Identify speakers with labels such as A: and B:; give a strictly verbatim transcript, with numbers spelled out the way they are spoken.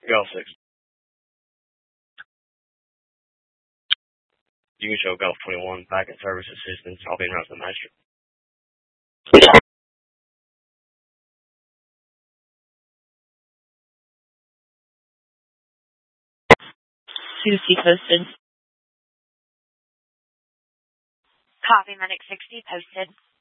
A: Golf six. You can show Golf twenty-one, back and service assistance. I'll be in route to the master.
B: two C posted.
C: Copy, Medic sixty posted.